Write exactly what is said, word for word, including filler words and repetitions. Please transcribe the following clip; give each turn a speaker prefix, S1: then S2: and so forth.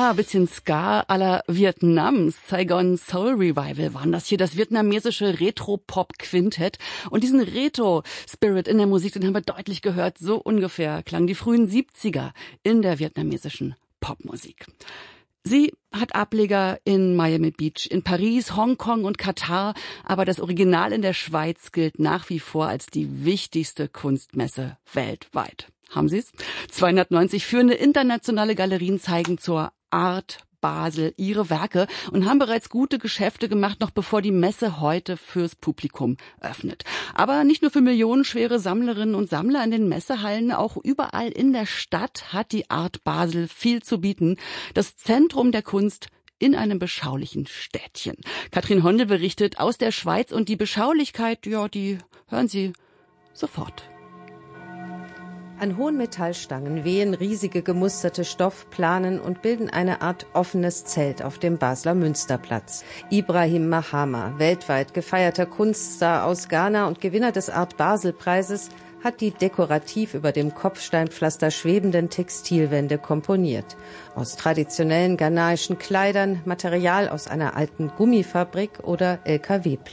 S1: Ja, ein bisschen Ska à la Vietnam. Saigon Soul Revival waren das hier, das vietnamesische Retro-Pop-Quintett. Und diesen Retro-Spirit in der Musik, den haben wir deutlich gehört. So ungefähr klangen die frühen siebziger in der vietnamesischen Popmusik. Sie hat Ableger in Miami Beach, in Paris, Hongkong und Katar, aber das Original in der Schweiz gilt nach wie vor als die wichtigste Kunstmesse weltweit. Haben Sie es? zweihundertneunzig führende internationale Galerien zeigen zur Art Basel ihre Werke und haben bereits gute Geschäfte gemacht, noch bevor die Messe heute fürs Publikum öffnet. Aber nicht nur für millionenschwere Sammlerinnen und Sammler in den Messehallen, auch überall in der Stadt hat die Art Basel viel zu bieten. Das Zentrum der Kunst in einem beschaulichen Städtchen. Katrin Hondel berichtet aus der Schweiz und die Beschaulichkeit, ja, die hören Sie sofort.
S2: An hohen Metallstangen wehen riesige gemusterte Stoffplanen und bilden eine Art offenes Zelt auf dem Basler Münsterplatz. Ibrahim Mahama, weltweit gefeierter Kunststar aus Ghana und Gewinner des Art Basel Preises, hat die dekorativ über dem Kopfsteinpflaster schwebenden Textilwände komponiert. Aus traditionellen ghanaischen Kleidern, Material aus einer alten Gummifabrik oder L K W